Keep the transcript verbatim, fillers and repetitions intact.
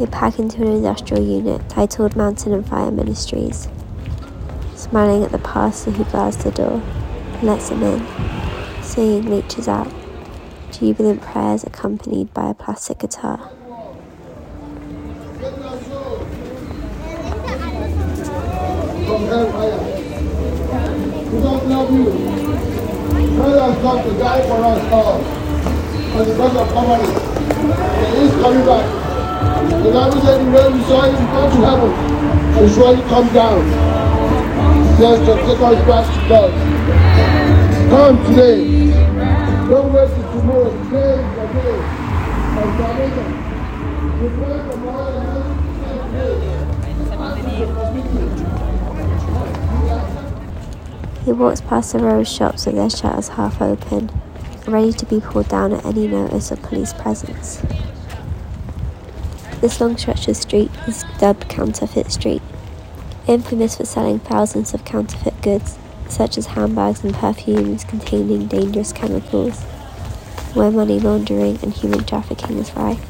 pack into an industrial unit titled Mountain and Fire Ministries, smiling at the pastor who guards the door and lets him in, singing reaches out, jubilant prayers accompanied by a plastic guitar. From hellfire. We don't love you. God has come to die for us all. For the cause of poverty. And he is coming back. The Bible said the way we saw him go to heaven and surely come down. Just to take us back to God. Come today. Don't wait till tomorrow. Today is the day of salvation. We pray for more than one day. He walks past the row of shops with their shutters half open, ready to be pulled down at any notice of police presence. This long stretch of street is dubbed Counterfeit Street, infamous for selling thousands of counterfeit goods, such as handbags and perfumes containing dangerous chemicals, where money laundering and human trafficking is rife.